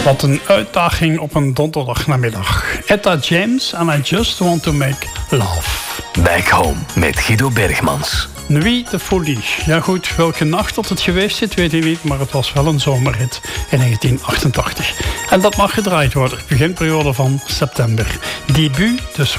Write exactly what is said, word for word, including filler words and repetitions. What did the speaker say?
Wat een uitdaging op een donderdagnamiddag. Etta James en I Just Want To Make Love. Back Home met Guido Bergmans. Nuit de Folie. Ja goed, welke nacht dat het geweest is, weet ik niet, maar het was wel een zomerhit in negentien achtentachtig. En dat mag gedraaid worden, beginperiode van september. Debuut dus